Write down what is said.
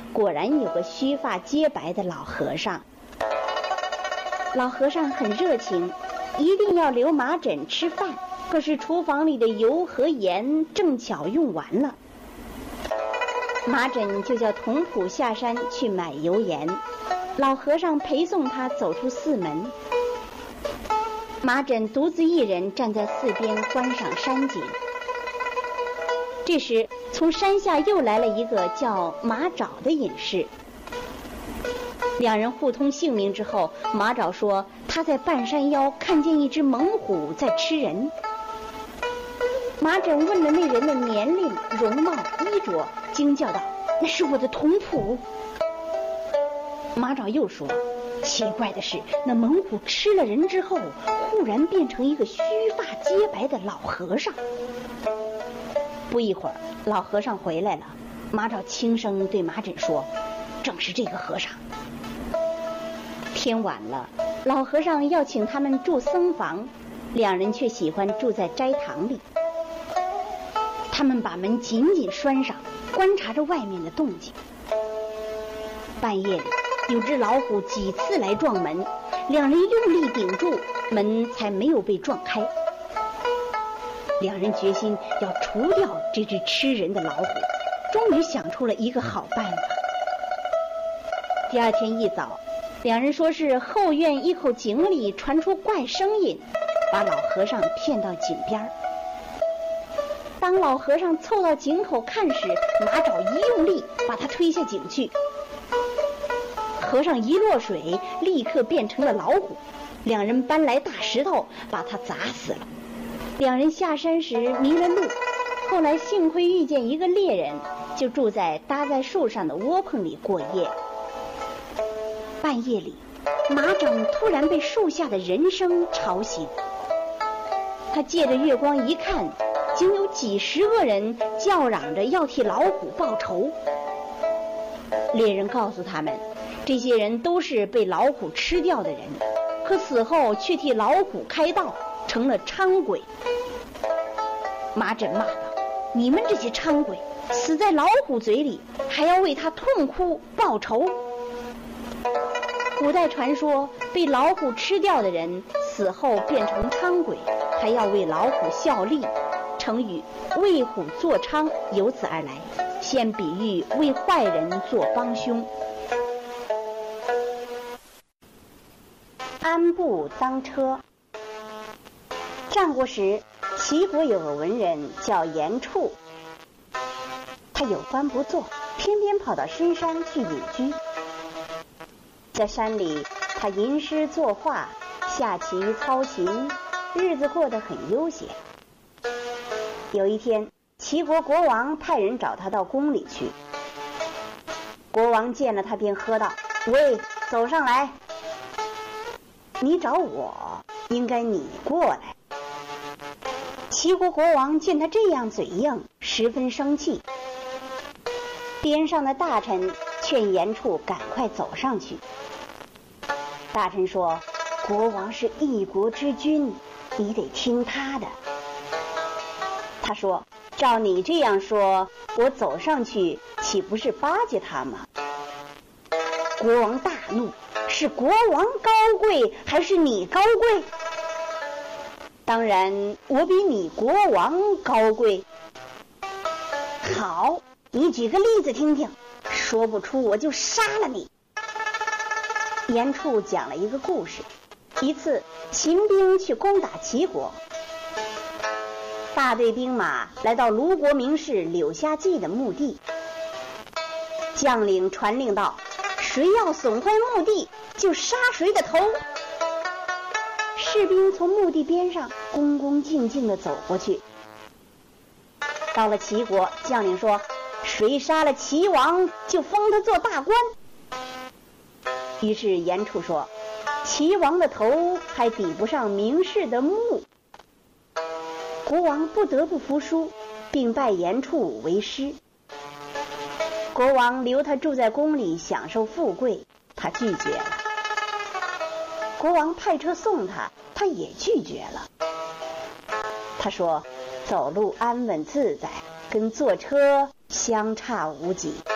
果然有个须发皆白的老和尚。老和尚很热情，一定要留麻疹吃饭，可是厨房里的油和盐正巧用完了。麻疹就叫童仆下山去买油盐，老和尚陪送他走出寺门。麻疹独自一人站在寺边观赏山景。这时从山下又来了一个叫马爪的隐士。两人互通姓名之后，马爪说他在半山腰看见一只猛虎在吃人。麻疹问了那人的年龄、容貌、衣着，惊叫道：“那是我的童仆。”马爪又说：“奇怪的是，那猛虎吃了人之后，忽然变成一个须发皆白的老和尚。”不一会儿，老和尚回来了。马爪轻声对麻疹说：“正是这个和尚。”天晚了，老和尚要请他们住僧房，两人却喜欢住在斋堂里。他们把门紧紧拴上，观察着外面的动静。半夜里，有只老虎几次来撞门，两人用力顶住，门才没有被撞开。两人决心要除掉这只吃人的老虎，终于想出了一个好办法。第二天一早，两人说是后院一口井里传出怪声音，把老和尚骗到井边。当老和尚凑到井口看时，马爪一用力把他推下井去。和尚一落水，立刻变成了老虎。两人搬来大石头，把他砸死了。两人下山时迷了路，后来幸亏遇见一个猎人，就住在搭在树上的窝棚里过夜。半夜里，马掌突然被树下的人声吵醒。他借着月光一看，竟有几十个人叫嚷着要替老虎报仇。猎人告诉他们，这些人都是被老虎吃掉的人，可死后却替老虎开道，成了伥鬼。麻疹骂道：“你们这些伥鬼，死在老虎嘴里，还要为他痛哭报仇。”古代传说，被老虎吃掉的人死后变成伥鬼，还要为老虎效力，成语为虎作伥由此而来，现比喻为坏人做帮凶。安步当车。战国时，齐国有个文人叫严处，他有官不做，偏偏跑到深山去隐居。在山里，他吟诗作画，下棋操琴，日子过得很悠闲。有一天，齐国国王派人找他到宫里去。国王见了他便喝道：“喂，走上来！你找我，应该你过来。”齐国国王见他这样嘴硬，十分生气。边上的大臣劝严处赶快走上去。大臣说：“国王是一国之君，你得听他的。”他说：“照你这样说，我走上去岂不是巴结他吗？”国王大怒：“是国王高贵，还是你高贵？”“当然，我比你国王高贵。”“好，你举个例子听听，说不出我就杀了你。”严处讲了一个故事。一次，秦兵去攻打齐国，大队兵马来到卢国名士柳下季的墓地。将领传令道：“谁要损坏墓地，就杀谁的头。”士兵从墓地边上恭恭敬敬地走过去。到了齐国，将领说：“谁杀了齐王，就封他做大官。”于是严处说：“齐王的头还抵不上名士的墓。”国王不得不服输，并拜严处为师。国王留他住在宫里享受富贵，他拒绝了。国王派车送他，他也拒绝了。他说：“走路安稳自在，跟坐车相差无几。”